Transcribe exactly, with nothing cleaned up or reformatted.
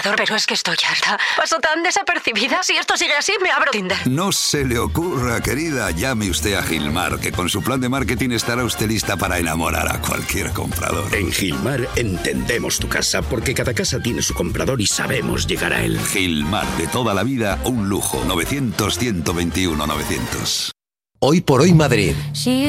encantador, pero es que estoy harta. Paso tan desapercibida. Si esto sigue así, me abro Tinder. No se le ocurra, querida. Llame usted a Gilmar, que con su plan de marketing estará usted lista para enamorar a cualquier comprador. En Gilmar entendemos tu casa, porque cada casa tiene su comprador y sabemos llegar a él. Gilmar, de toda la vida, un lujo. novecientos, ciento veintiuno, novecientos. Hoy por hoy Madrid.